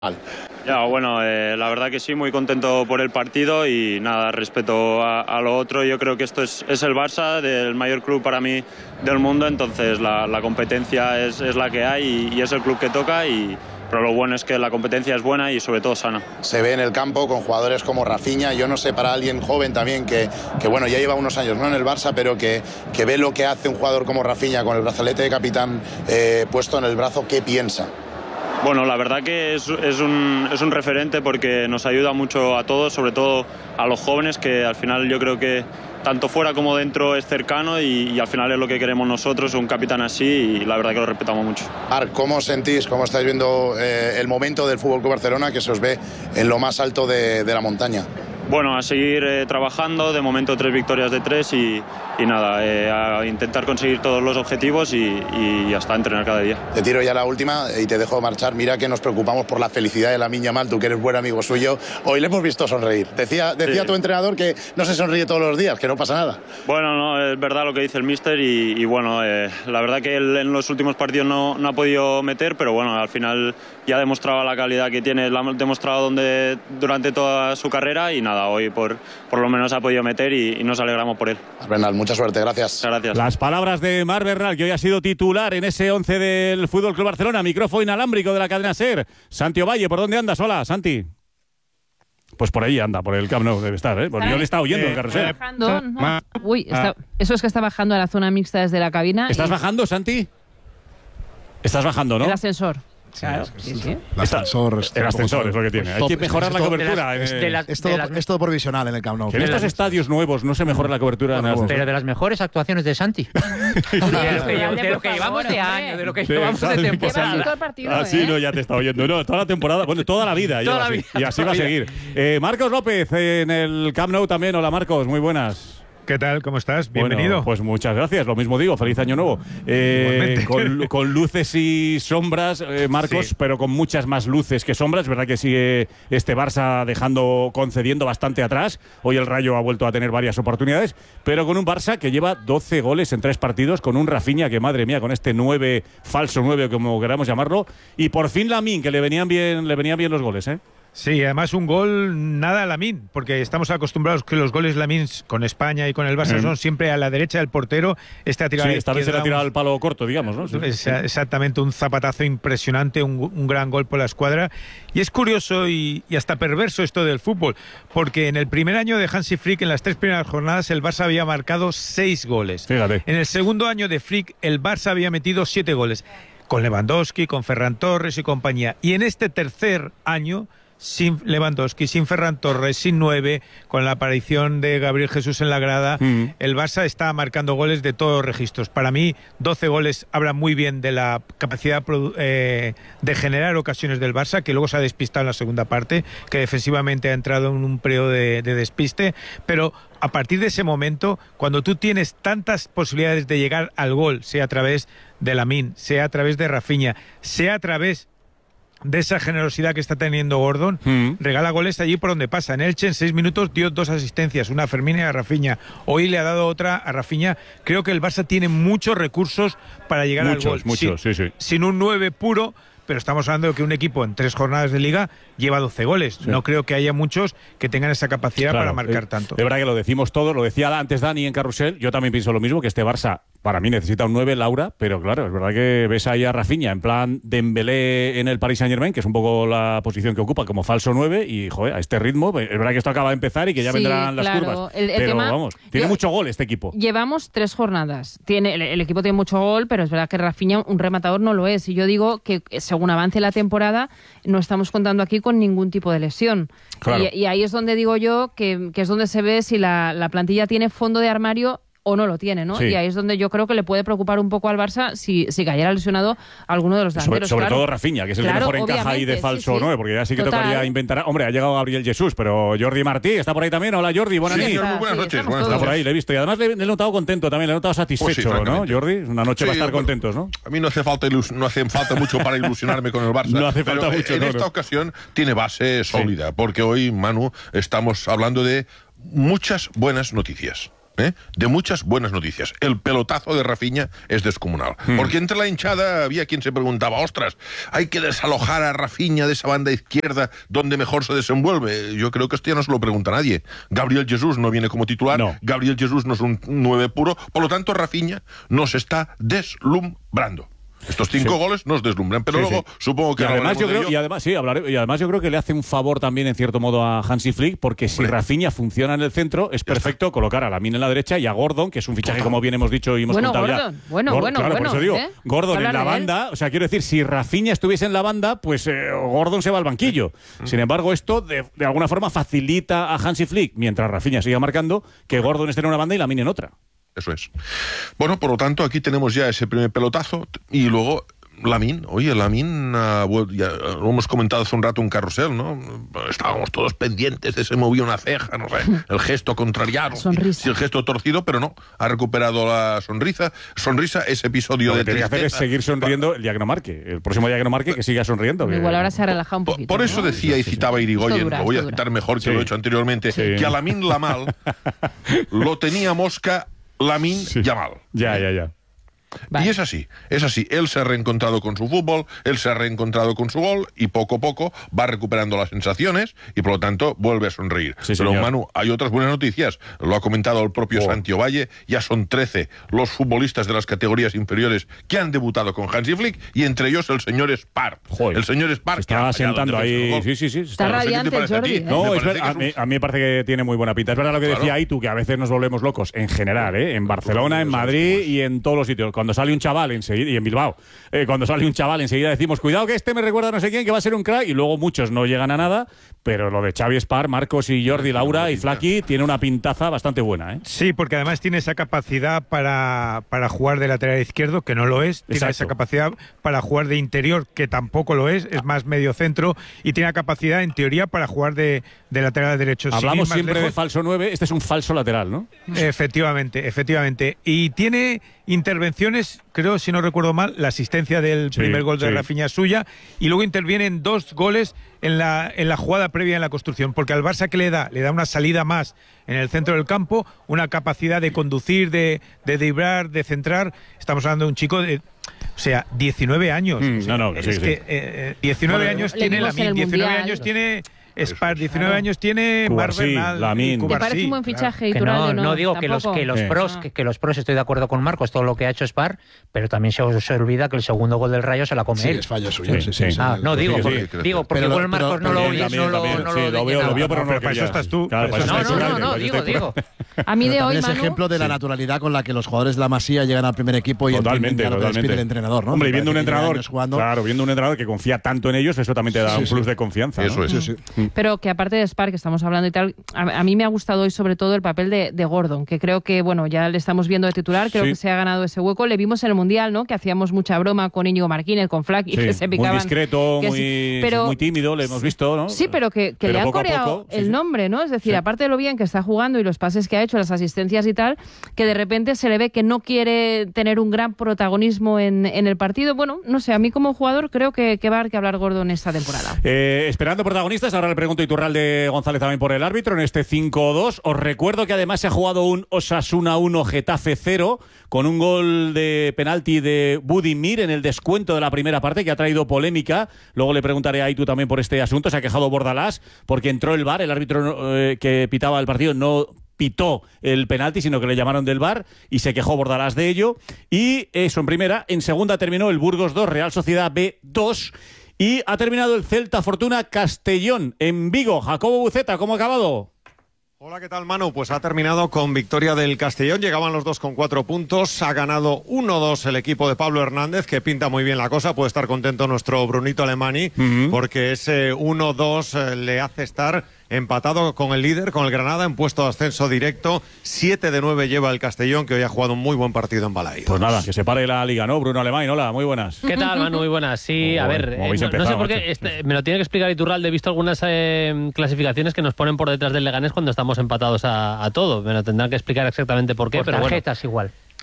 Ya, bueno, la verdad que sí, muy contento por el partido y nada, respecto a lo otro, yo creo que esto es el Barça, del mayor club para mí del mundo, entonces la competencia es la que hay y es el club que toca, pero lo bueno es que la competencia es buena y sobre todo sana. Se ve en el campo con jugadores como Rafinha, yo no sé, para alguien joven también que bueno, ya lleva unos años no en el Barça, pero que ve lo que hace un jugador como Rafinha con el brazalete de capitán puesto en el brazo, ¿qué piensa? Bueno, la verdad que es un referente porque nos ayuda mucho a todos, sobre todo a los jóvenes, que al final yo creo que tanto fuera como dentro es cercano y al final es lo que queremos nosotros, un capitán así, y la verdad que lo respetamos mucho. Marc, ¿cómo sentís, cómo estáis viendo el momento del FC Barcelona, que se os ve en lo más alto de la montaña? Bueno, a seguir trabajando, de momento 3 victorias de 3 y nada, a intentar conseguir todos los objetivos y hasta entrenar cada día. Te tiro ya la última y te dejo marchar. Mira que nos preocupamos por la felicidad de Lamine Yamal, tú que eres buen amigo suyo. Hoy le hemos visto sonreír. Decía sí. Tu entrenador que no se sonríe todos los días, que no pasa nada. Bueno, no, es verdad lo que dice el míster y bueno, la verdad que él en los últimos partidos no ha podido meter, pero bueno, al final ya demostraba la calidad que tiene, la ha demostrado durante toda su carrera y nada, hoy por lo menos ha podido meter y nos alegramos por él. Bernal, mucha suerte, gracias. Gracias. Las palabras de Marc Bernal, que hoy ha sido titular en ese 11 del Fútbol Club Barcelona, micrófono inalámbrico de la cadena SER. Santi Ovalle, ¿por dónde andas? Hola, Santi. Pues por ahí anda, por el Camp Nou debe estar, ¿eh? Porque yo le estaba oyendo en carrusel. Uy, eso es que está bajando a la zona mixta desde la cabina. ¿Estás bajando, Santi? Estás bajando, ¿no? El ascensor. Claro, sí. El ascensor es lo que tiene. Hay que mejorar la cobertura. Es todo provisional en el Camp Nou. En estos estadios nuevos no se mejora la cobertura. Pero de las mejores actuaciones de Santi. de lo que llevamos de año, de lo que llevamos de temporada. Así no, ya te está oyendo. No, toda la temporada, bueno, toda la vida. Y así va a seguir. Marcos López en el Camp Nou también. Hola, Marcos, muy buenas. ¿Qué tal? ¿Cómo estás? Bienvenido. Bueno, pues muchas gracias. Lo mismo digo. Feliz año nuevo. Con luces y sombras, Marcos, sí. Pero con muchas más luces que sombras. Es verdad que sigue este Barça concediendo bastante atrás. Hoy el Rayo ha vuelto a tener varias oportunidades, pero con un Barça que lleva 12 goles en 3 partidos, con un Rafinha que, madre mía, con este 9, falso 9, como queramos llamarlo, y por fin Lamine, que le venían bien los goles, ¿eh? Sí, además un gol nada a Lamine, porque estamos acostumbrados que los goles Lamine con España y con el Barça son siempre a la derecha del portero. Esta vez se le ha tirado al palo corto, digamos, ¿no? Exactamente, un zapatazo impresionante, un gran gol por la escuadra. Y es curioso y hasta perverso esto del fútbol, porque en el primer año de Hansi Flick, en las 3 primeras jornadas, el Barça había marcado 6 goles. Fíjate. En el segundo año de Flick, el Barça había metido 7 goles, con Lewandowski, con Ferran Torres y compañía. Y en este tercer año, sin Lewandowski, sin Ferran Torres, sin 9, con la aparición de Gabriel Jesús en la grada, el Barça está marcando goles de todos los registros. Para mí, 12 goles hablan muy bien de la capacidad de generar ocasiones del Barça, que luego se ha despistado en la segunda parte, que defensivamente ha entrado en un periodo de despiste, pero a partir de ese momento, cuando tú tienes tantas posibilidades de llegar al gol, sea a través de Lamine, sea a través de Rafinha, sea a través de esa generosidad que está teniendo Gordon, regala goles allí por donde pasa. En Elche, en 6 minutos, dio 2 asistencias, una a Fermín y a Rafinha. Hoy le ha dado otra a Rafinha. Creo que el Barça tiene muchos recursos para llegar al gol. Sin un 9 puro, pero estamos hablando de que un equipo en 3 jornadas de Liga lleva 12 goles. Sí. No creo que haya muchos que tengan esa capacidad para marcar tanto. De verdad que lo decimos todo, lo decía antes Dani en Carrusel, yo también pienso lo mismo, que este Barça para mí necesita un 9, Laura, pero claro, es verdad que ves ahí a Rafinha en plan Dembélé en el Paris Saint-Germain, que es un poco la posición que ocupa como falso 9, y joder, a este ritmo, es verdad que esto acaba de empezar y que ya vendrán las curvas. Pero vamos, tiene mucho gol este equipo. Llevamos 3 jornadas. El equipo tiene mucho gol, pero es verdad que Rafinha, un rematador, no lo es. Y yo digo que según avance la temporada, no estamos contando aquí con ningún tipo de lesión. Claro. Y ahí es donde digo yo que es donde se ve si la plantilla tiene fondo de armario o no lo tiene, ¿no? Sí. Y ahí es donde yo creo que le puede preocupar un poco al Barça si cayera lesionado alguno de los delanteros. Sobre todo Rafinha, que es el que mejor encaja ahí de falso 9, porque ya sí que tocaría inventar. Hombre, ha llegado Gabriel Jesús, pero Jordi Martí está por ahí también. Hola, Jordi, buenas noches. Muy buenas noches. Está por ahí, le he visto. Y además le he notado contento también, le he notado satisfecho, pues sí, ¿no, Jordi? Una noche va a estar contentos, ¿no? A mí no hace falta mucho para ilusionarme con el Barça. No hace falta mucho. En esta ocasión tiene base sólida, porque hoy, Manu, estamos hablando de muchas buenas noticias. de muchas buenas noticias. El pelotazo de Rafinha es descomunal. Porque entre la hinchada había quien se preguntaba, ostras, hay que desalojar a Rafinha de esa banda izquierda donde mejor se desenvuelve. Yo creo que esto ya no se lo pregunta nadie. Gabriel Jesús no viene como titular, Gabriel Jesús no es un 9 puro, por lo tanto Rafinha nos está deslumbrando. Estos 5 goles nos deslumbran, pero luego supongo que además yo creo, y además yo creo que le hace un favor también en cierto modo a Hansi Flick, porque si Rafinha funciona en el centro es perfecto colocar a Lamine en la derecha y a Gordon, que es un fichaje como bien hemos dicho y hemos contado Gordon, ya. Bueno, por eso digo, Gordon en la banda, o sea, quiero decir, si Rafinha estuviese en la banda, pues Gordon se va al banquillo. Sin embargo, esto de alguna forma facilita a Hansi Flick, mientras Rafinha siga marcando, que Gordon esté en una banda y Lamine en otra. Eso es. Bueno, por lo tanto, aquí tenemos ya ese primer pelotazo y luego Lamine. Oye, Lamine, ya lo hemos comentado hace un rato un carrusel, ¿no? Estábamos todos pendientes de se movía una ceja, no sé, el gesto contrariado, sí, el gesto torcido, pero no, ha recuperado la sonrisa, ese episodio de tristeza. Lo que tiene que hacer es seguir sonriendo el día que no marque, el próximo día que no marque, que siga sonriendo. Igual ahora se ha relajado un poquito. Por eso decía y citaba a Irigoyen, lo voy a citar mejor que lo he hecho anteriormente, que a Lamine Yamal lo tenía mosca Lamine Yamal. Ya. Vale. Y es así. Él se ha reencontrado con su fútbol, él se ha reencontrado con su gol y poco a poco va recuperando las sensaciones y por lo tanto vuelve a sonreír. Sí, pero señor. Manu, hay otras buenas noticias. Lo ha comentado el propio Santi Ovalle. Ya son 13 los futbolistas de las categorías inferiores que han debutado con Hansi Flick y entre ellos el señor Spar. El señor Spar se está sentando ahí. Sí. Está radiante el Jordi. No, a mí me parece que tiene muy buena pinta. Es verdad lo que decía Aitu, que a veces nos volvemos locos en general, en Barcelona, en Madrid y en todos los sitios. Cuando sale un chaval enseguida, y en Bilbao, cuando sale un chaval enseguida decimos, cuidado que este me recuerda a no sé quién, que va a ser un crack, y luego muchos no llegan a nada, pero lo de Xavi Spar, Marcos y Jordi, Laura y Flaki tiene una pintaza bastante buena. Sí, porque además tiene esa capacidad para jugar de lateral izquierdo, que no lo es, tiene esa capacidad para jugar de interior, que tampoco lo es más medio centro, y tiene la capacidad, en teoría, para jugar de lateral derecho. Hablamos siempre de falso 9, este es un falso lateral, ¿no? Efectivamente. Y tiene intervenciones, creo, si no recuerdo mal, la asistencia del primer gol de Rafinha suya, y luego intervienen 2 goles en la jugada previa en la construcción, porque al Barça que le da una salida más en el centro del campo, una capacidad de conducir, de driblar, de centrar. Estamos hablando de un chico de 19 años. 19 años tiene Lamine, 19 años tiene Spar, 19 años tiene Marc Bernal. ¿Te parece un buen fichaje? Claro. No digo que los pros, estoy de acuerdo con Marcos, todo lo que ha hecho Spar, pero también se olvida que el segundo gol del Rayo se la come él. Es fallo suyo. Porque igual Marcos no lo oye. Lo vio, pero no para eso estás tú. No, digo. A mí de hoy, es ejemplo de la naturalidad con la que los jugadores de la Masía llegan al primer equipo y entienden lo que les pide el entrenador, ¿no? Hombre, y viendo un entrenador que confía tanto en ellos, eso también te da un plus de confianza. Eso es. Pero que aparte de Spar, que estamos hablando y tal, a mí me ha gustado hoy sobre todo el papel de Gordon, que creo que, ya le estamos viendo de titular, creo que se ha ganado ese hueco. Le vimos en el Mundial, ¿no? Que hacíamos mucha broma con Íñigo Martínez, con Flack, y que se picaban. Muy discreto, muy tímido, le hemos visto, ¿no? Sí, pero que le han coreado el nombre, ¿no? Es decir, aparte de lo bien que está jugando y los pases que ha hecho, las asistencias y tal, que de repente se le ve que no quiere tener un gran protagonismo en el partido. Bueno, no sé, a mí como jugador creo que va a haber que hablar Gordon esta temporada. Esperando protagonistas, ahora le pregunto a Iturralde González también por el árbitro en este 5-2. Os recuerdo que además se ha jugado un Osasuna 1, Getafe 0, con un gol de penalti de Budimir en el descuento de la primera parte, que ha traído polémica. Luego le preguntaré a Aitu también por este asunto. Se ha quejado Bordalás porque entró el VAR, el árbitro que pitaba el partido no pitó el penalti, sino que le llamaron del VAR y se quejó Bordalás de ello. Y eso en primera. En segunda terminó el Burgos 2, Real Sociedad B 2. Y ha terminado el Celta Fortuna Castellón en Vigo. Jacobo Buceta, ¿cómo ha acabado? Hola, ¿qué tal, Manu? Pues ha terminado con victoria del Castellón. Llegaban los dos con 4 puntos. Ha ganado 1-2 el equipo de Pablo Hernández, que pinta muy bien la cosa. Puede estar contento nuestro Brunito Alemani, porque ese 1-2 le hace estar empatado con el líder, con el Granada, en puesto de ascenso directo. 7 de 9 lleva el Castellón, que hoy ha jugado un muy buen partido en Balaídos. Pues nada, que se pare la liga, ¿no? Bruno Alemán, hola, muy buenas. ¿Qué tal, Manu? Muy buenas. Sí, a ver, no sé por qué, me lo tiene que explicar Iturralde. He visto algunas clasificaciones que nos ponen por detrás del Leganés cuando estamos empatados a todo. Me lo tendrán que explicar exactamente por qué, por pero tarjetas igual.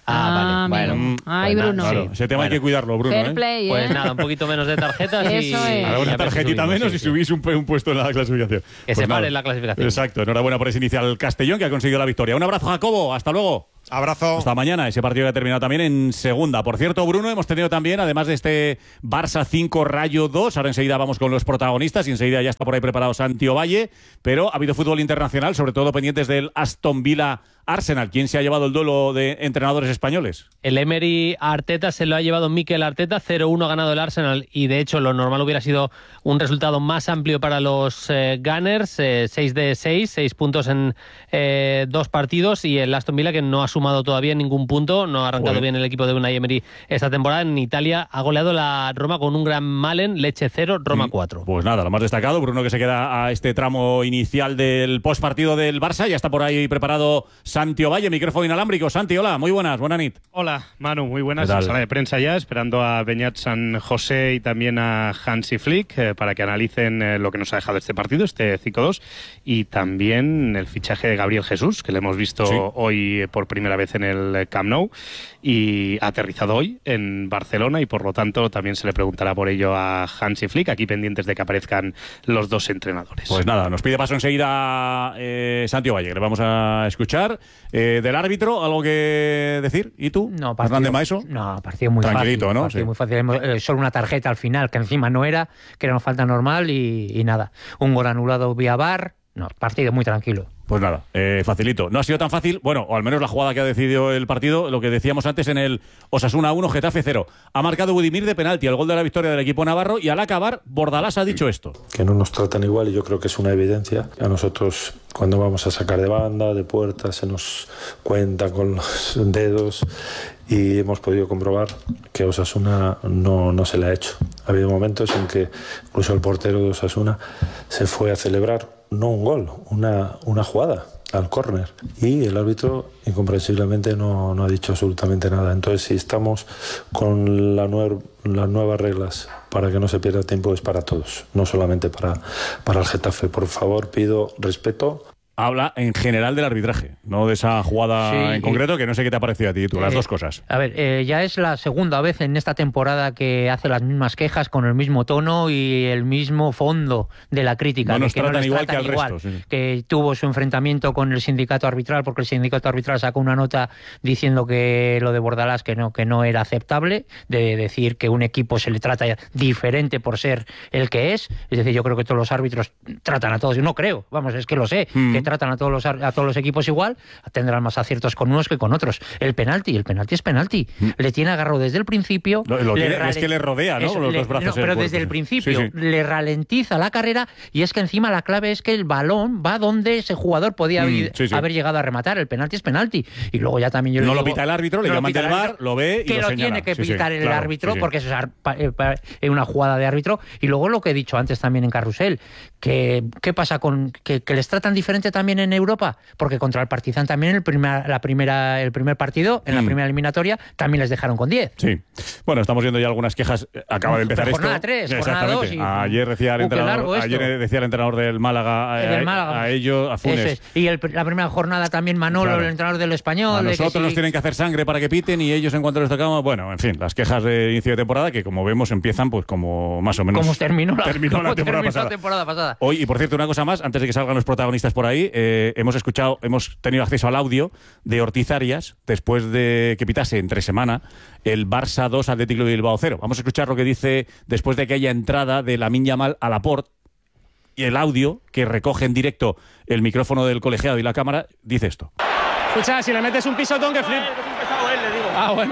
Vale. Bueno. Ay, Bruno. Claro, ese tema hay que cuidarlo, Bruno. Fair play, Pues nada, un poquito menos de tarjetas y... Eso es. Ahora una tarjetita menos y subís un puesto en la clasificación. Que se pare en la clasificación. Exacto. Enhorabuena por ese inicial Castellón que ha conseguido la victoria. Un abrazo, Jacobo. Hasta luego. Abrazo. Hasta mañana. Ese partido que ha terminado también en segunda. Por cierto, Bruno, hemos tenido también, además de este Barça 5, Rayo 2, ahora enseguida vamos con los protagonistas y enseguida ya está por ahí preparado Santi Ovalle, pero ha habido fútbol internacional, sobre todo pendientes del Aston Villa Arsenal. ¿Quién se ha llevado el duelo de entrenadores españoles? El Emery Arteta se lo ha llevado Mikel Arteta, 0-1 ha ganado el Arsenal y de hecho lo normal hubiera sido un resultado más amplio para los Gunners, 6 de 6 puntos en 2 partidos, y el Aston Villa, que no ha sumado todavía ningún punto, no ha arrancado bien el equipo de Unai Emery esta temporada. En Italia ha goleado la Roma con un gran Malen, Lecce 0, Roma 4. Pues nada, lo más destacado, Bruno, que se queda a este tramo inicial del postpartido del Barça. Ya está por ahí preparado Santi Ovalle, micrófono inalámbrico. Santi, hola, muy buenas, buena nit. Hola, Manu, muy buenas. En sala de prensa ya, esperando a Beñat San José y también a Hansi Flick para que analicen lo que nos ha dejado este partido, este 5-2, y también el fichaje de Gabriel Jesús, que le hemos visto hoy por primera vez en el Camp Nou y ha aterrizado hoy en Barcelona, y por lo tanto también se le preguntará por ello a Hansi Flick, aquí pendientes de que aparezcan los dos entrenadores. Pues nada, nos pide paso enseguida Santi Ovalle, que le vamos a escuchar. Del árbitro, ¿algo que decir? ¿Y tú? No, partido muy tranquilito, fácil, ¿no? Partido muy fácil. Solo una tarjeta al final, que encima no era, que era una falta normal y nada. Un gol anulado vía VAR. No, partido muy tranquilo. Pues nada, facilito. No ha sido tan fácil, bueno, o al menos la jugada que ha decidido el partido, lo que decíamos antes en el Osasuna 1, Getafe 0. Ha marcado Budimir de penalti, el gol de la victoria del equipo navarro, y al acabar, Bordalás ha dicho esto. Que no nos tratan igual, y yo creo que es una evidencia. A nosotros, cuando vamos a sacar de banda, de puerta, se nos cuenta con los dedos, y hemos podido comprobar que Osasuna no se le ha hecho. Ha habido momentos en que incluso el portero de Osasuna se fue a celebrar no un gol, una jugada al córner, y el árbitro incomprensiblemente no ha dicho absolutamente nada. Entonces, si estamos con las nuevas reglas para que no se pierda tiempo, es para todos, no solamente para el Getafe. Por favor, pido respeto. Habla en general del arbitraje, no de esa jugada en concreto, que no sé qué te ha parecido a ti, tú, las dos cosas. A ver, ya es la segunda vez en esta temporada que hace las mismas quejas con el mismo tono y el mismo fondo de la crítica. No nos que tratan no igual que al resto. Sí. Que tuvo su enfrentamiento con el sindicato arbitral, porque el sindicato arbitral sacó una nota diciendo que lo de Bordalás que no era aceptable, de decir que un equipo se le trata diferente por ser el que es. Es decir, yo creo que todos los árbitros tratan a todos, yo no creo, vamos, es que lo sé, que tratan a todos los equipos igual, tendrán más aciertos con unos que con otros. El penalti es penalti. Le tiene agarrado desde el principio. Es que le rodea, ¿no? Los dos brazos. Pero desde el principio le ralentiza la carrera, y es que encima la clave es que el balón va donde ese jugador podía haber llegado a rematar. El penalti es penalti. Y luego ya también yo no lo pita el árbitro, le llaman del VAR, lo ve y que lo tiene que pitar el árbitro, porque eso es una jugada de árbitro. Y luego lo que he dicho antes también en Carrusel, que ¿qué pasa con que les tratan diferente también en Europa? Porque contra el Partizan también el primer partido, en la primera eliminatoria, también les dejaron con 10. Sí. Bueno, estamos viendo ya algunas quejas. Acaba de empezar jornada 3, jornada 2. Ayer decía el entrenador del Málaga, a ellos, a Funes. Y la primera jornada también Manolo, el entrenador del Español. A nosotros nos tienen que hacer sangre para que piten, y ellos, en cuanto les tocamos, bueno, en fin, las quejas de inicio de temporada, que como vemos empiezan pues como más o menos como terminó la temporada pasada. Hoy, y por cierto, una cosa más, antes de que salgan los protagonistas por ahí, hemos tenido acceso al audio de Ortiz Arias después de que pitase entre semana el Barça 2 Atlético de Bilbao 0. Vamos a escuchar lo que dice después de aquella entrada de Lamine Yamal a Laporte, y el audio que recoge en directo el micrófono del colegiado y la cámara dice esto. Escucha, si le metes un pisotón que flip. Ah, bueno.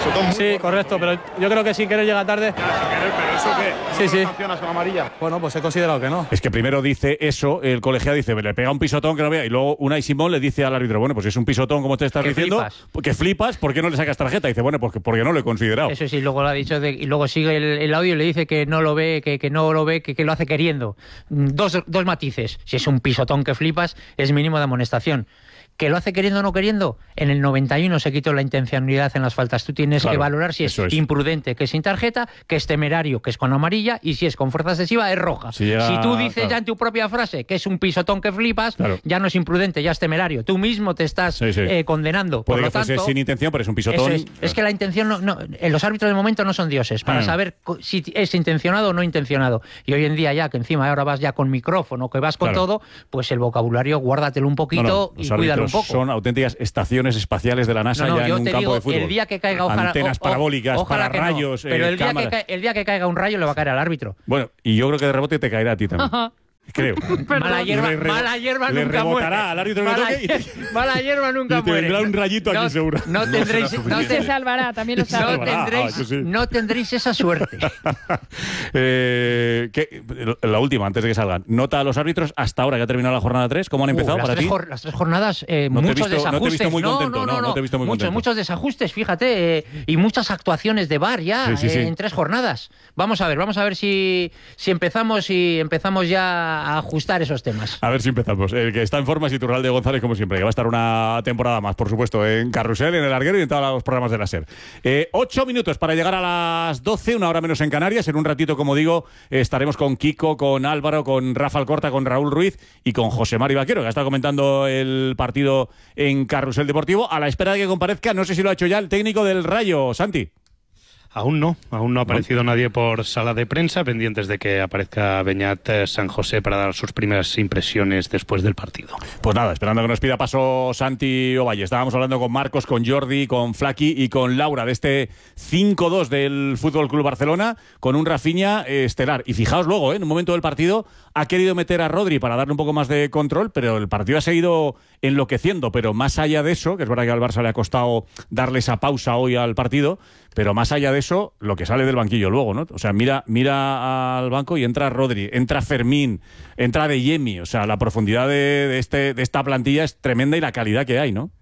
Sí, correcto, pero yo creo que sin querer llega tarde. ¿Pero eso qué? Sí. ¿Sancionas con amarilla? Bueno, pues he considerado que no. Es que primero dice eso, el colegiado dice, le pega un pisotón que no vea, y luego Unai Simón le dice al árbitro, bueno, pues si es un pisotón como te estás diciendo, que flipas, ¿por qué no le sacas tarjeta? Y dice, bueno, pues porque no lo he considerado. Eso sí, luego lo ha dicho, y luego sigue el audio y le dice que no lo ve, que no lo ve, que lo hace queriendo. Dos matices. Si es un pisotón que flipas, es mínimo de amonestación. ¿Que lo hace queriendo o no queriendo? En el 91 se quitó la intencionalidad en las faltas. Tú tienes que valorar si es imprudente, que es sin tarjeta, que es temerario, que es con amarilla, y si es con fuerza excesiva, es roja. Si tú dices ya en tu propia frase que es un pisotón que flipas, ya no es imprudente, ya es temerario. Tú mismo te estás condenando. Puede Por lo que fuese tanto, sin intención, pero es un pisotón. Es que la intención los árbitros de momento no son dioses para saber si es intencionado o no intencionado. Y hoy en día ya, que encima ahora vas ya con micrófono, que vas con todo, pues el vocabulario guárdatelo un poquito y cuídalo un poco. Son auténticas estaciones espaciales de la NASA ya en un campo de fútbol. El día que caiga, antenas parabólicas, para rayos, pero el día que caiga un rayo le va a caer al árbitro. Bueno, y yo creo que de rebote te caerá a ti también. Creo. Mala hierba le nunca muere. Al árbitro mala hierba nunca muere. Y te vendrá un rayito aquí seguro. No tendréis. Se salvará, también lo sabrá. No tendréis esa suerte. La última, antes de que salgan. Nota a los árbitros hasta ahora que ha terminado la jornada 3. ¿Cómo han empezado para ti? Las 3 jornadas, muchos desajustes. No te he visto muy contento. No te he visto muy contento. Muchos desajustes, fíjate. Y muchas actuaciones de VAR ya en 3 jornadas. Vamos a ver si empezamos ya a ajustar esos temas. A ver si empezamos. El que está en forma es Iturralde González, como siempre, que va a estar una temporada más, por supuesto, en Carrusel, en El Larguero y en todos los programas de la SER. 8 minutos para llegar a las 12, una hora menos en Canarias. En un ratito, como digo, estaremos con Kiko, con Álvaro, con Rafa Alcorta, con Raúl Ruiz y con José Mari Vaquero, que ha estado comentando el partido en Carrusel Deportivo, a la espera de que comparezca, no sé si lo ha hecho ya, el técnico del Rayo, Santi. Aún no ha aparecido nadie por sala de prensa, pendientes de que aparezca Beñat San José para dar sus primeras impresiones después del partido. Pues nada, esperando que nos pida paso Santi Ovalle. Estábamos hablando con Marcos, con Jordi, con Flaki y con Laura de este 5-2 del Fútbol Club Barcelona, con un Rafinha estelar. Y fijaos luego, en un momento del partido ha querido meter a Rodri para darle un poco más de control, pero el partido ha seguido enloqueciendo. Pero más allá de eso, que es verdad que al Barça le ha costado darle esa pausa hoy al partido, pero más allá de eso, lo que sale del banquillo luego, ¿no? O sea, mira al banco y entra Rodri, entra Fermín, entra Adeyemi. O sea, la profundidad de esta plantilla es tremenda y la calidad que hay, ¿no?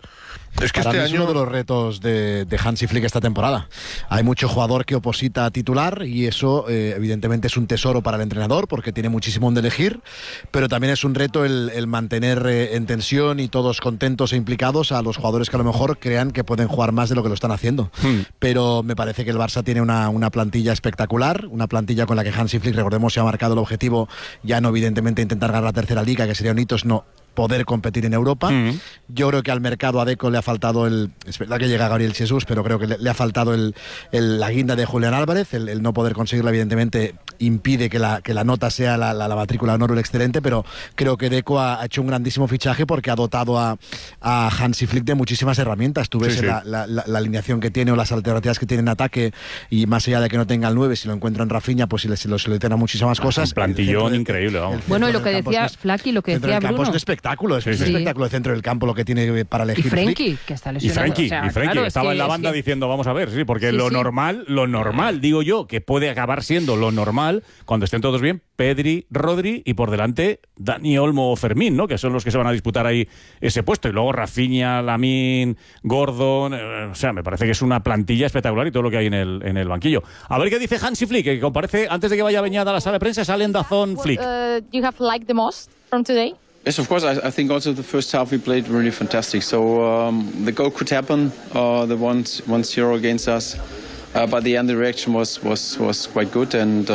Es que este año es uno de los retos de Hansi Flick esta temporada. Hay mucho jugador que oposita a titular y eso evidentemente es un tesoro para el entrenador porque tiene muchísimo donde elegir, pero también es un reto el mantener en tensión y todos contentos e implicados a los jugadores que a lo mejor crean que pueden jugar más de lo que lo están haciendo. Pero me parece que el Barça tiene una plantilla espectacular, una plantilla con la que Hansi Flick, recordemos, se ha marcado el objetivo ya no evidentemente intentar ganar la tercera liga, que sería un hito, no poder competir en Europa. Yo creo que al mercado a Deco le ha faltado es verdad que llega Gabriel Jesús, pero creo que le ha faltado la guinda de Julián Álvarez, el no poder conseguirla evidentemente impide que la nota sea la matrícula de honor o el excelente, pero creo que Deco ha hecho un grandísimo fichaje porque ha dotado a Hansi Flick de muchísimas herramientas. Tú ves la alineación que tiene o las alternativas que tiene en ataque, y más allá de que no tenga el 9, si lo encuentra en Rafinha, pues si lo soluciona muchísimas cosas. Un plantillón increíble, vamos. Bueno, y lo que decía Flaki, lo que decía Bruno. Es un espectáculo, es un espectáculo de centro del campo lo que tiene para elegir. Y Frenkie, que está lesionado. Y Frenkie, que estaba en la banda diciendo, vamos a ver, porque lo normal, digo yo, que puede acabar siendo lo normal, cuando estén todos bien, Pedri, Rodri y por delante Dani Olmo o Fermín, ¿no? Que son los que se van a disputar ahí ese puesto. Y luego Rafinha, Lamine, Gordon. O sea, me parece que es una plantilla espectacular y todo lo que hay en el banquillo. A ver qué dice Hansi Flick, que comparece antes de que vaya Beñat a la sala de prensa, sale en DAZN Flick. You have liked the most from today? Yes, of course. I think also the first half we played really fantastic. So the goal could happen, the 1-0 against us. But the end, the reaction was quite good, and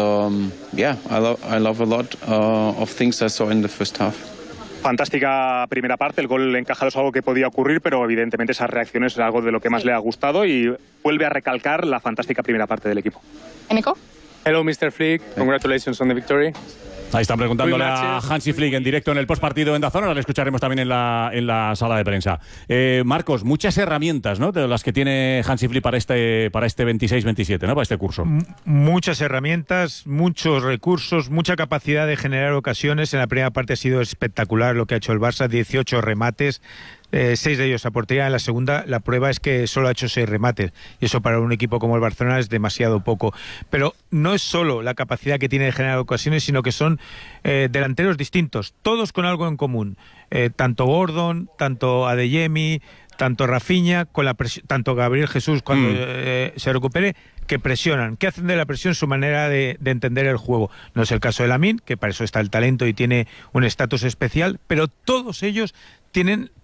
I love a lot of things I saw in the first half. Fantástica primera parte, el gol encajado es algo que podía ocurrir, pero evidentemente esas reacciones es algo de lo que más le ha gustado y vuelve a recalcar la fantástica primera parte del equipo. Nico? Hello, Mr. Flick. Congratulations on the victory. Ahí están preguntándole a Hansi Flick en directo en el postpartido en DAZN. Ahora le escucharemos también en la sala de prensa. Marcos, muchas herramientas, ¿no?, de las que tiene Hansi Flick para este 26-27, ¿no?, para este curso. Muchas herramientas, muchos recursos, mucha capacidad de generar ocasiones. En la primera parte ha sido espectacular lo que ha hecho el Barça, 18 remates. 6 de ellos a portería. En la segunda, la prueba es que solo ha hecho 6 remates, y eso para un equipo como el Barcelona es demasiado poco. Pero no es solo la capacidad que tiene de generar ocasiones, sino que son delanteros distintos, todos con algo en común. Tanto Gordon, tanto Adeyemi, tanto Rafinha, tanto Gabriel Jesús cuando se recupere, que presionan, que hacen de la presión su manera de entender el juego. No es el caso de Lamine, que para eso está el talento y tiene un estatus especial, pero todos ellos tienen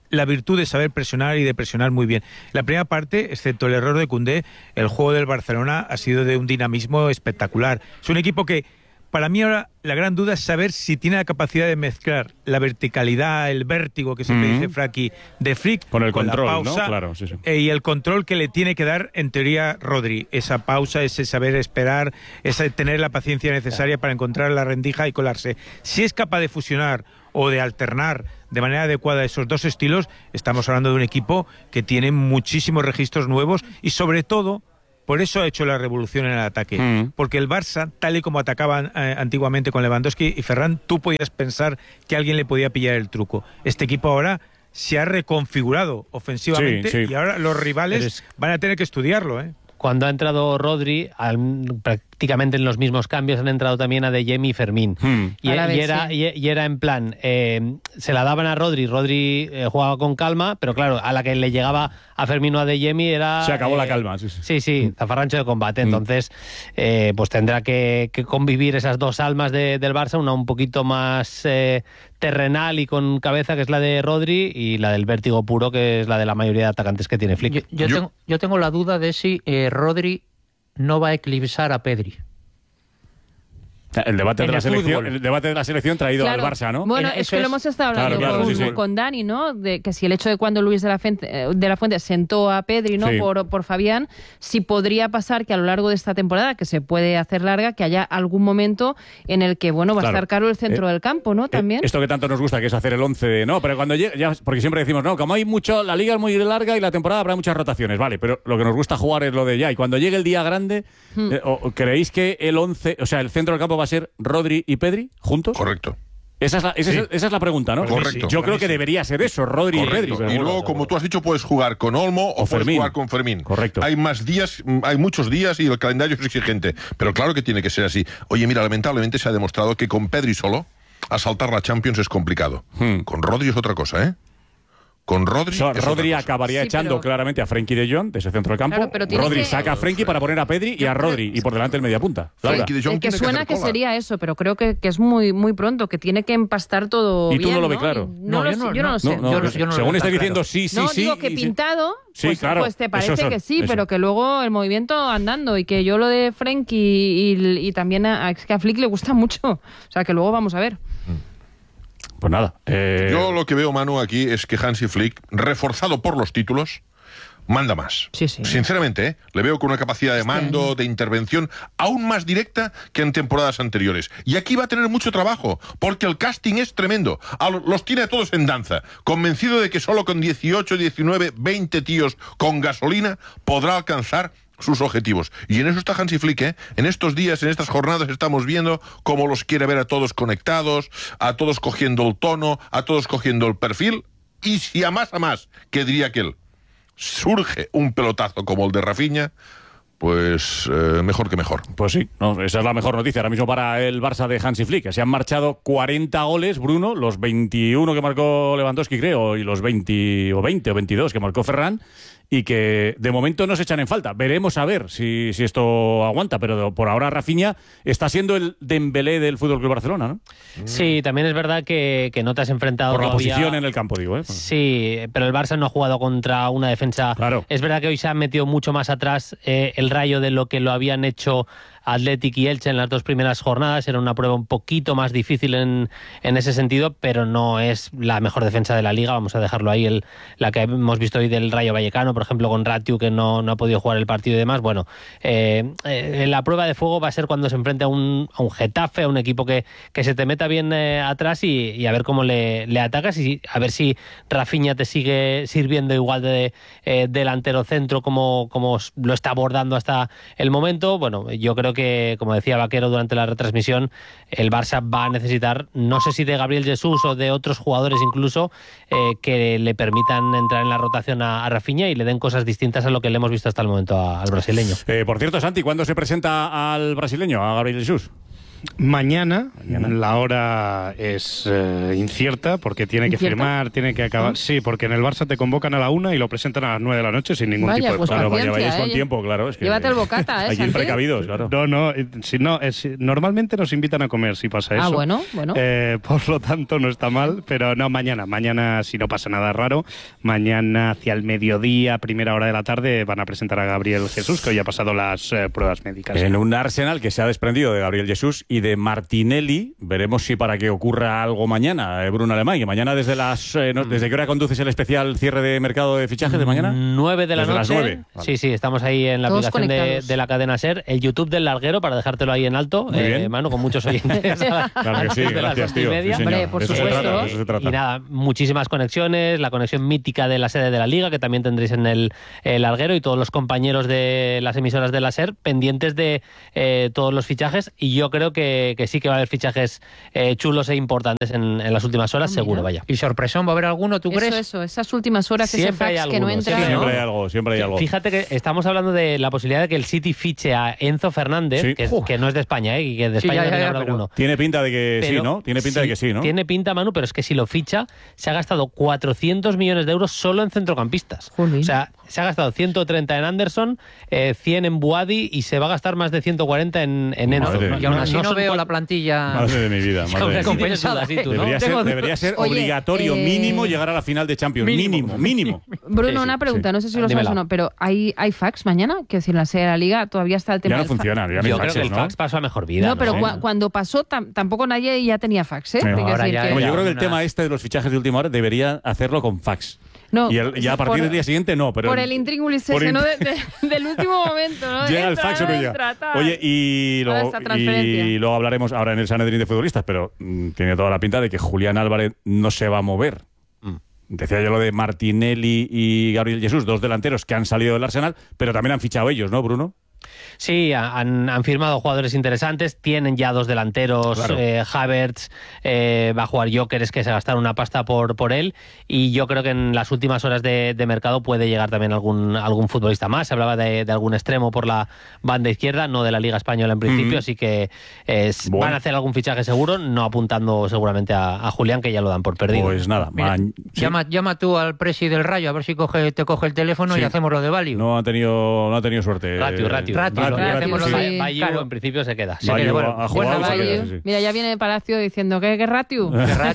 la virtud de saber presionar y de presionar muy bien. La primera parte, excepto el error de Koundé, el juego del Barcelona ha sido de un dinamismo espectacular. Es un equipo que, para mí ahora, la gran duda es saber si tiene la capacidad de mezclar la verticalidad, el vértigo que siempre dice Frankie, de Flick, con el control, la pausa, ¿no? Claro, sí. Y el control que le tiene que dar, en teoría, Rodri. Esa pausa, ese saber esperar, ese tener la paciencia necesaria para encontrar la rendija y colarse. Si es capaz de fusionar o de alternar de manera adecuada esos dos estilos, estamos hablando de un equipo que tiene muchísimos registros nuevos y, sobre todo, por eso ha hecho la revolución en el ataque. Porque el Barça, tal y como atacaban antiguamente con Lewandowski y Ferran, tú podías pensar que alguien le podía pillar el truco. Este equipo ahora se ha reconfigurado ofensivamente y ahora los rivales van a tener que estudiarlo, ¿eh? Cuando ha entrado Rodri, prácticamente en los mismos cambios han entrado también a De Jong y Fermín. Y era en plan, se la daban a Rodri jugaba con calma, pero claro, a la que le llegaba a Fermín o a De Jong era... Se acabó la calma, Sí, zafarrancho de combate. Entonces, pues tendrá que convivir esas dos almas del Barça, una un poquito más terrenal y con cabeza, que es la de Rodri, y la del vértigo puro, que es la de la mayoría de atacantes que tiene Flick. Yo tengo la duda de si Rodri no va a eclipsar a Pedri. El debate de la selección traído al Barça, ¿no? Bueno, es que lo hemos estado hablando con Dani, ¿no? De que si el hecho de cuando Luis de la Fuente sentó a Pedri, ¿no? Por Fabián, si podría pasar que a lo largo de esta temporada, que se puede hacer larga, que haya algún momento en el que, bueno, va a estar claro el centro del campo, ¿no? También. Esto que tanto nos gusta, que es hacer el 11, ¿no? Pero cuando ya, porque siempre decimos, no, como hay mucho, la liga es muy larga y la temporada habrá muchas rotaciones, vale, pero lo que nos gusta jugar es lo de ya. Y cuando llegue el día grande, ¿creéis que el 11, o sea, el centro del campo va a ser Rodri y Pedri juntos? Correcto. Esa es la pregunta, ¿no? Correcto. Yo creo que debería ser eso, Rodri y Pedri. Y luego, como tú has dicho, puedes jugar con Olmo o puedes jugar con Fermín. Correcto. Hay muchos días y el calendario es exigente. Pero claro que tiene que ser así. Oye, mira, lamentablemente se ha demostrado que con Pedri solo, asaltar la Champions es complicado. Con Rodri es otra cosa, ¿eh? Con Rodri. Rodri acabaría echando claramente a Frenkie de Jong de ese centro del campo. Claro, Rodri saca a Frenkie para poner a Pedri y a Rodri y por delante el mediapunta. Que suena que sería eso, pero creo que es muy pronto, que tiene que empastar todo bien. ¿Y tú no lo ves claro? Yo no lo sé. Según está diciendo sí. No, digo que pintado, pues te parece que sí, eso. Pero que luego el movimiento andando y que yo lo de Frenkie y también es que a Flick le gusta mucho. O sea, que luego vamos a ver. Pues nada. Yo lo que veo, Manu, aquí es que Hansi Flick, reforzado por los títulos, manda más. Sí. Sinceramente, le veo con una capacidad de mando, de intervención, aún más directa que en temporadas anteriores. Y aquí va a tener mucho trabajo, porque el casting es tremendo. Los tiene a todos en danza, convencido de que solo con 18, 19, 20 tíos con gasolina podrá alcanzar sus objetivos. Y en eso está Hansi Flick, ¿eh? En estos días, en estas jornadas, estamos viendo cómo los quiere ver a todos conectados, a todos cogiendo el tono, a todos cogiendo el perfil. Y si a más, que diría que él, surge un pelotazo como el de Rafinha, pues mejor que mejor. Pues sí, esa es la mejor noticia ahora mismo para el Barça de Hansi Flick, que se han marchado 40 goles, Bruno, los 21 que marcó Lewandowski, creo, y los 20 o 22 que marcó Ferran, y que de momento no se echan en falta. Veremos a ver si esto aguanta, pero por ahora Rafinha está siendo el Dembélé del FC Barcelona, ¿no? Sí, también es verdad que no te has enfrentado por la todavía... posición en el campo, digo, ¿eh? Sí, pero el Barça no ha jugado contra una defensa... Claro. Es verdad que hoy se ha metido mucho más atrás el Rayo de lo que lo habían hecho Athletic y Elche en las dos primeras jornadas. Era una prueba un poquito más difícil en ese sentido, pero no es la mejor defensa de la Liga. Vamos a dejarlo ahí. La que hemos visto hoy del Rayo Vallecano, por ejemplo, con Ratiu, que no ha podido jugar el partido y demás. Bueno, la prueba de fuego va a ser cuando se enfrente a un Getafe, a un equipo que se te meta bien atrás y a ver cómo le atacas y a ver si Rafinha te sigue sirviendo igual de delantero centro como lo está abordando hasta el momento. Bueno, yo creo que, como decía Vaquero durante la retransmisión, el Barça va a necesitar, no sé si de Gabriel Jesús o de otros jugadores incluso, que le permitan entrar en la rotación a Rafinha y le den cosas distintas a lo que le hemos visto hasta el momento al brasileño. Por cierto, Santi, ¿cuándo se presenta al brasileño, a Gabriel Jesús? Mañana, la hora es incierta porque tiene que firmar, tiene que acabar. Sí, porque en el Barça te convocan a la 1 y lo presentan a las 9 de la noche sin ningún tipo de pues claro, vayáis con tiempo, claro. Es que llévate el bocata, hay que ir precavidos, claro. Normalmente nos invitan a comer si pasa eso. Ah, bueno. Por lo tanto, no está mal, pero no, mañana si no pasa nada raro, mañana hacia el mediodía, primera hora de la tarde, van a presentar a Gabriel Jesús, que hoy ha pasado las pruebas médicas. En un Arsenal que se ha desprendido de Gabriel Jesús y de Martinelli. Veremos si para que ocurra algo mañana, Bruno Alemán. Y mañana desde ¿desde qué hora conduces el especial cierre de mercado de fichajes de mañana? 9 de la noche. Las 9. Vale. Sí, estamos ahí en la aplicación de la cadena SER. El YouTube del Larguero, para dejártelo ahí en alto, Manu, con muchos oyentes. Claro que sí, gracias, tío. Sí, hombre, por supuesto. Eso se trata. Y nada, muchísimas conexiones, la conexión mítica de la sede de la Liga, que también tendréis en el Larguero, y todos los compañeros de las emisoras de la SER pendientes de todos los fichajes. Y yo creo que sí que va a haber fichajes chulos e importantes en las últimas horas, seguro, vaya. ¿Y sorpresón va a haber alguno, tú crees? Eso, esas últimas horas, siempre ese fax que no entra. Siempre hay algo. Fíjate que estamos hablando de la posibilidad de que el City fiche a Enzo Fernández, que no es de España, y que de España no habrá alguno. Tiene pinta de que sí, ¿no? Tiene pinta de que sí, ¿no? Tiene pinta, Manu, pero es que si lo ficha, se ha gastado 400 millones de euros solo en centrocampistas. Jolín. O sea, se ha gastado 130 en Anderson, 100 en Buadi y se va a gastar más de 140 en Enzo. Y aún así no veo la plantilla. Madre de mi vida. Compensada. Debería ser obligatorio mínimo llegar a la final de Champions. Mínimo. Bruno, una pregunta, no sé si lo sabes o no, pero ¿hay fax mañana? Quiero decir, en la sede de la Liga todavía está el tema. Ya no funciona. Yo creo que el fax pasó a mejor vida. No, pero cuando pasó tampoco nadie ya tenía fax, ¿eh? Yo creo que el tema de los fichajes de última hora debería hacerlo con fax. No, y ya a partir del día siguiente no, pero... Por el intríngulis ese, ¿no? Del último momento, ¿no? Llega el fax o no llega. Oye, y luego hablaremos ahora en el Sanedrín de futbolistas, pero tiene toda la pinta de que Julián Álvarez no se va a mover. Decía yo lo de Martinelli y Gabriel Jesús, dos delanteros que han salido del Arsenal, pero también han fichado ellos, ¿no, Bruno? Sí, han firmado jugadores interesantes, tienen ya dos delanteros, claro. Havertz, va a jugar Gyökeres, que se gastaron una pasta por él, y yo creo que en las últimas horas de mercado puede llegar también algún futbolista más. Se hablaba de algún extremo por la banda izquierda, no de la Liga Española en principio, así que van a hacer algún fichaje seguro, no apuntando seguramente a Julián, que ya lo dan por perdido. Pues nada, llama tú al presi del Rayo, a ver si te coge el teléfono y hacemos lo de Value. No ha tenido suerte. Ratio, en principio se queda. Mira, ya viene Palacio diciendo ¿qué Ratio?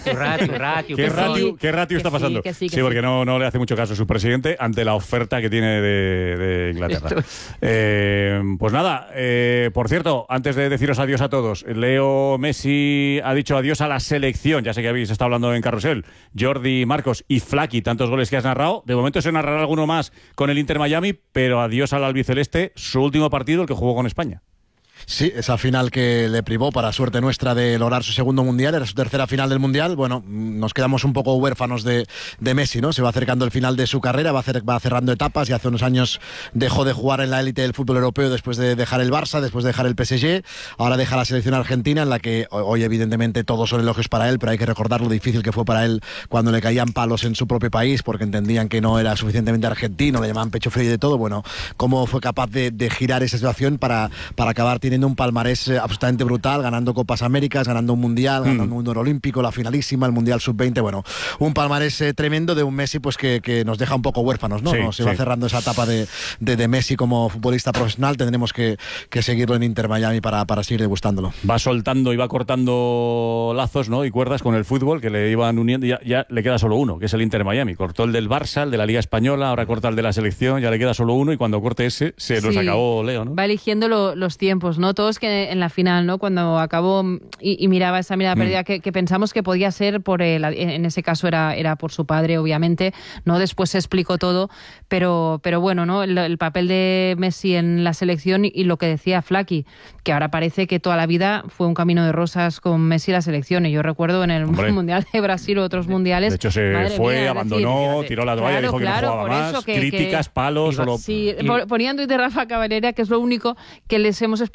¿Qué Ratio está pasando? Sí, porque no le hace mucho caso a su presidente ante la oferta que tiene de Inglaterra. Pues nada, por cierto, antes de deciros adiós a todos, Leo Messi ha dicho adiós a la selección. Ya sé que habéis estado hablando en Carrusel. Jordi, Marcos y Flaky, tantos goles que has narrado. De momento se narrará alguno más con el Inter Miami, pero adiós al albiceleste, su último partido, el que jugó con España. Sí, esa final que le privó, para suerte nuestra, de lograr su segundo mundial, era su tercera final del mundial. Bueno, nos quedamos un poco huérfanos de Messi, ¿no? Se va acercando el final de su carrera, va cerrando etapas, y hace unos años dejó de jugar en la élite del fútbol europeo después de dejar el Barça, después de dejar el PSG. Ahora deja la selección argentina, en la que hoy evidentemente todos son elogios para él, pero hay que recordar lo difícil que fue para él cuando le caían palos en su propio país porque entendían que no era suficientemente argentino, le llamaban pecho frío y de todo. Bueno, cómo fue capaz de girar esa situación para acabar teniendo un palmarés absolutamente brutal, ganando Copas Américas, ganando un Mundial, ganando un oro olímpico, la finalísima, el Mundial Sub-20. Bueno, un palmarés tremendo de un Messi pues que nos deja un poco huérfanos, ¿no? Se va cerrando esa etapa de Messi como futbolista profesional. Tendremos que seguirlo en Inter Miami para seguir degustándolo. Va soltando y va cortando lazos, ¿no? Y cuerdas con el fútbol que le iban uniendo. Ya le queda solo uno, que es el Inter Miami. Cortó el del Barça, el de la Liga Española, ahora corta el de la selección, ya le queda solo uno, y cuando corte ese se nos acabó Leo, ¿no? Va eligiendo los tiempos, ¿no? Todos que en la final, ¿no? Cuando acabó y miraba esa mirada perdida que pensamos que podía ser por él, en ese caso era por su padre, obviamente, ¿no? Después se explicó todo, pero bueno, ¿no? El papel de Messi en la selección y lo que decía Flaky, que ahora parece que toda la vida fue un camino de rosas con Messi y la selección. Y yo recuerdo en el Mundial de Brasil o otros mundiales. De hecho, se fue, abandonó, tiró la toalla, dijo que no jugaba más, críticas, palos. Sí, ponía en Twitter Rafa Cavalera, que es lo único que les hemos explicado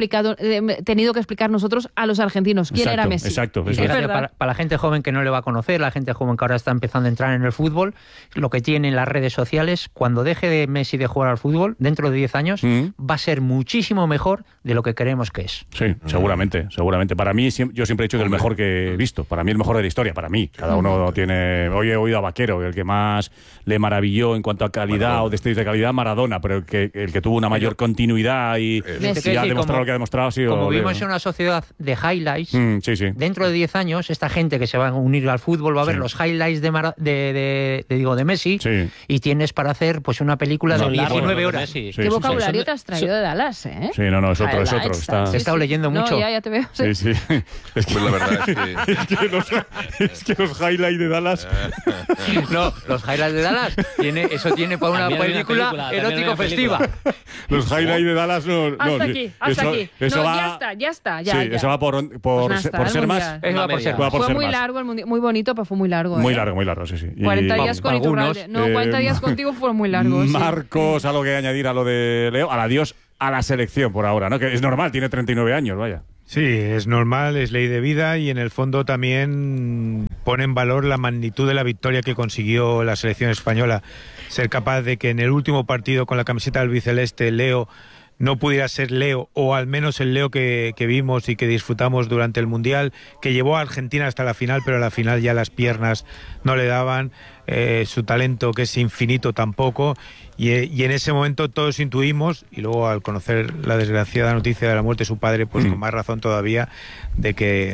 tenido que explicar nosotros a los argentinos quién era Messi. Exacto. Para la gente joven que no le va a conocer, la gente joven que ahora está empezando a entrar en el fútbol, lo que tienen las redes sociales, cuando deje de Messi de jugar al fútbol, dentro de 10 años, va a ser muchísimo mejor de lo que creemos que es. Sí, seguramente. Para mí, yo siempre he dicho que el mejor que he visto. Para mí el mejor de la historia, para mí. Cada uno tiene... Hoy he oído a Vaquero, el que más le maravilló en cuanto a calidad o destellos de calidad, Maradona, pero el que tuvo una mayor continuidad y ha demostrado lo que ha demostrado ha sido... Como vivimos en una sociedad de highlights, dentro de 10 años, esta gente que se va a unir al fútbol va a ver los highlights de Messi y tienes para hacer pues una película de 19 horas. ¿Qué vocabulario te has traído de Dallas, eh? Sí, no, es otro. He estado leyendo mucho. No, ya te veo. Sí. Es que la verdad es que los highlights de Dallas... No, los highlights de Dallas eso tiene para una película erótico festiva. Los highlights de Dallas no... Hasta aquí. Eso va, ya está. Sí, eso va por ser más... Fue muy largo el mundial, muy bonito, pero fue muy largo. Muy largo, sí. 40 días con Iturralde. No, 40 días contigo fueron muy largos. Marcos, algo que añadir a lo de Leo, al adiós a la selección por ahora, ¿no? Que es normal, tiene 39 años, vaya. Sí, es normal, es ley de vida y en el fondo también pone en valor la magnitud de la victoria que consiguió la selección española. Ser capaz de que en el último partido con la camiseta albiceleste Leo no pudiera ser Leo, o al menos el Leo que vimos y que disfrutamos durante el Mundial, que llevó a Argentina hasta la final, pero a la final ya las piernas no le daban, su talento que es infinito tampoco, y en ese momento todos intuimos, y luego al conocer la desgraciada noticia de la muerte de su padre, pues con más razón todavía de que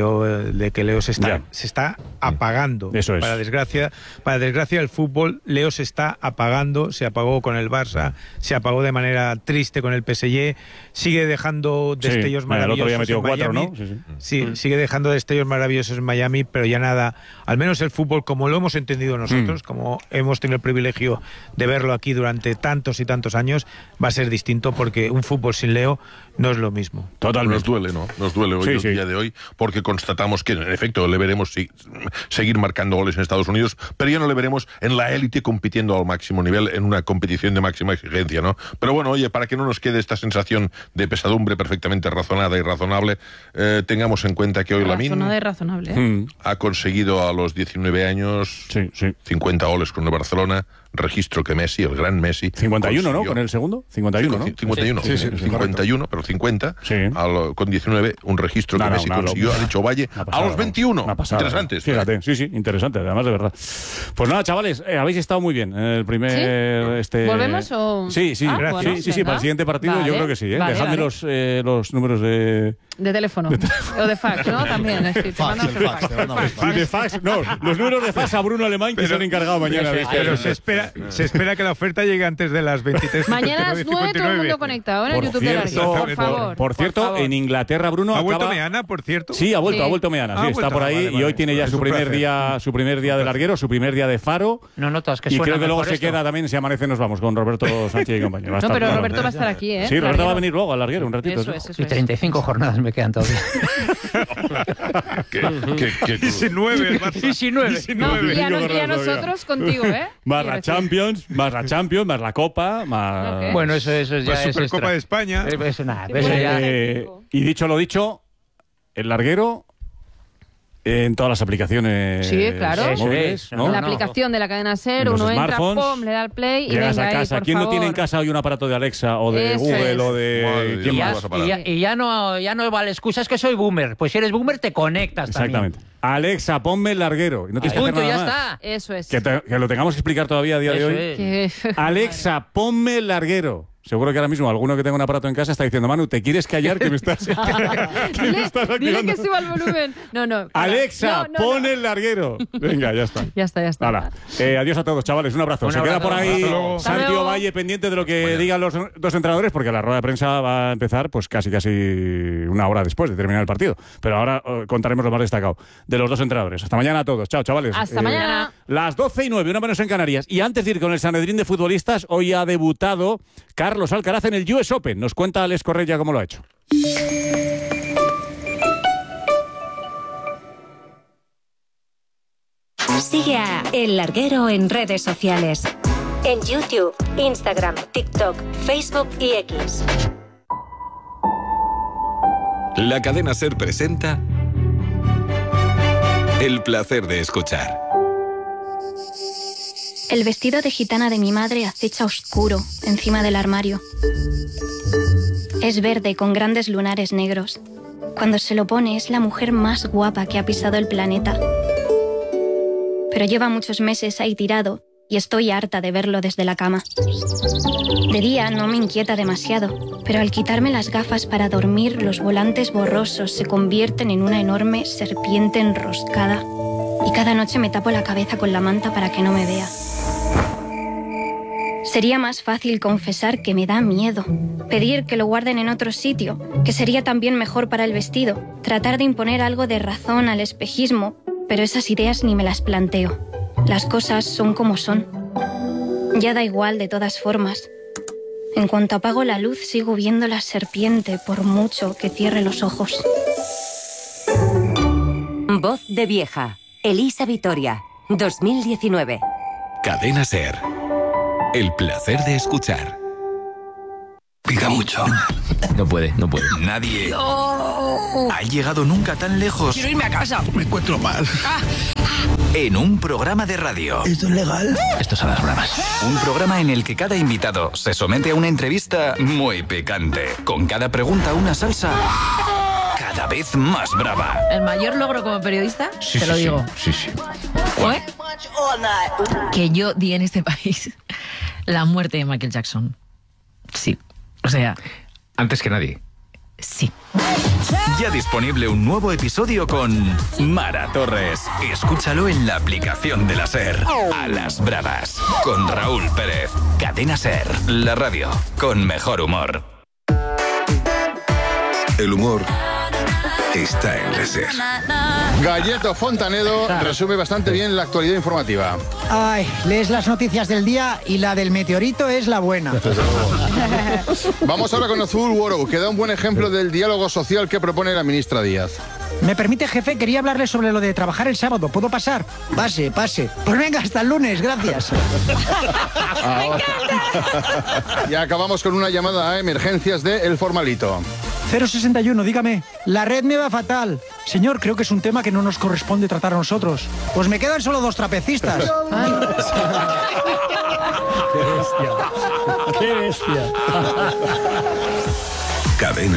Leo se está apagando. Eso es. Para desgracia del fútbol, Leo se está apagando, se apagó con el Barça, se apagó de manera triste con el PSG, sigue dejando destellos maravillosos. El otro día metió 4, ¿no? Sí, sigue dejando destellos maravillosos en Miami, pero ya nada, al menos el fútbol como lo hemos entendido nosotros, como hemos tenido el privilegio de verlo aquí durante tantos y tantos años, va a ser distinto, porque un fútbol sin Leo no es lo mismo. Totalmente. Nos duele, ¿no? Nos duele hoy, el día de hoy, porque constatamos que en efecto le veremos seguir marcando goles en Estados Unidos, pero ya no le veremos en la élite compitiendo al máximo nivel en una competición de máxima exigencia, ¿no? Pero bueno, oye, para que no nos quede esta sensación de pesadumbre perfectamente razonada y razonable, tengamos en cuenta que hoy Lamine ha conseguido a los 19 años 50 goles con el Barcelona, registro que Messi, el gran Messi... 51, ¿no? Con el segundo. 51, ¿no? 51, 51, pero 50. Con 19, un registro que Messi consiguió, ha dicho Valle, a los 21. Interesante. Fíjate, interesante, además de verdad. Pues nada, chavales, habéis estado muy bien en el primer... ¿Volvemos o...? Sí, bueno, sí, para el siguiente partido yo creo que sí. Dejadme los números de teléfono. O de fax, ¿no? También. De fax, no. Los números de fax a Bruno Alemán, que se han encargado mañana. Pero se espera que la oferta llegue antes de las 23. Mañana a las 9 todo el mundo conectado en el YouTube de Larguero, por favor. Por cierto, en Inglaterra, Bruno... ¿Ha vuelto Meana, por cierto? Sí, ha vuelto Meana. Sí, está por ahí y hoy tiene ya su primer día de Larguero, su primer día de Faro. No notas que y suena. creo que luego se queda también, si amanece nos vamos con Roberto Sánchez y compañía. No, pero Roberto va a estar aquí, ¿eh? Sí, Roberto va a venir luego al Larguero un ratito. Y 35 jornadas me quedan todavía. 19. Y a nosotros contigo, ¿eh? Más la Champions, más la Copa, más... Bueno, eso ya es Supercopa de España. Y dicho lo dicho, el Larguero en todas las aplicaciones móviles, ¿no? En la aplicación de la cadena SER, uno entra, pum, le da al play y venga a casa. ahí, por ¿Quién favor? no tiene en casa hoy un aparato de Alexa o de Google o de... ¿Quién más? Y ya no vale excusa, es que soy boomer. Pues si eres boomer te conectas Exactamente. también. Alexa, ponme el Larguero. Y no tienes que hacer nada más. Está. Eso es. Que lo tengamos que explicar todavía a día de hoy. Alexa, ponme el Larguero. Seguro que ahora mismo alguno que tenga un aparato en casa está diciendo, Manu, ¿te quieres callar que me estás activando? Dile que suba el volumen. No. Alexa, pon el Larguero. Venga, ya está. Ya está. Hala. Adiós a todos, chavales. Un abrazo. Se queda por ahí Santiago Valle pendiente de lo que digan los dos entrenadores, porque la rueda de prensa va a empezar pues casi una hora después de terminar el partido. Pero ahora contaremos lo más destacado de los dos entrenadores. Hasta mañana a todos. Chao, chavales. Hasta mañana. Las 12:09, una menos en Canarias. Y antes de ir con el Sanedrín de futbolistas, hoy ha debutado Carlos Alcaraz en el US Open. Nos cuenta Alex Correia cómo lo ha hecho. Sigue a El Larguero en redes sociales. En YouTube, Instagram, TikTok, Facebook y X. La cadena SER presenta El placer de escuchar. El vestido de gitana de mi madre acecha oscuro encima del armario. Es verde con grandes lunares negros. Cuando se lo pone es la mujer más guapa que ha pisado el planeta. Pero lleva muchos meses ahí tirado y estoy harta de verlo desde la cama. De día no me inquieta demasiado, pero al quitarme las gafas para dormir, los volantes borrosos se convierten en una enorme serpiente enroscada y cada noche me tapo la cabeza con la manta para que no me vea. Sería más fácil confesar que me da miedo, pedir que lo guarden en otro sitio, que sería también mejor para el vestido, tratar de imponer algo de razón al espejismo, pero esas ideas ni me las planteo. Las cosas son como son. Ya da igual de todas formas. En cuanto apago la luz sigo viendo la serpiente por mucho que cierre los ojos. Voz de vieja. Elisa Vitoria, 2019. Cadena SER. El placer de escuchar. Pica mucho. No puede. Nadie ha llegado nunca tan lejos. Quiero irme a casa. Me encuentro mal. En un programa de radio. ¿Esto es legal? Esto son las bravas. Un programa en el que cada invitado se somete a una entrevista muy picante. Con cada pregunta una salsa cada vez más brava. El mayor logro como periodista, te lo digo. Sí. Fue que yo di en este país la muerte de Michael Jackson. Sí. O sea... Antes que nadie. Sí. Ya disponible un nuevo episodio con Mara Torres. Escúchalo en la aplicación de la SER. A las bravas. Con Raúl Pérez. Cadena SER. La radio con mejor humor. El humor está en la SER. Galleto Fontanedo resume bastante bien la actualidad informativa. Ay, lees las noticias del día y la del meteorito es la buena. Vamos ahora con Azul World, que da un buen ejemplo del diálogo social que propone la ministra Díaz. ¿Me permite, jefe? Quería hablarle sobre lo de trabajar el sábado. ¿Puedo pasar? Pase. Pues venga, hasta el lunes, gracias. Y acabamos con una llamada a emergencias de El Formalito. 061, dígame. La red me va fatal. Señor, creo que es un tema que no nos corresponde tratar a nosotros. Pues me quedan solo 2 trapecistas. Ay. ¡Qué bestia! Cadena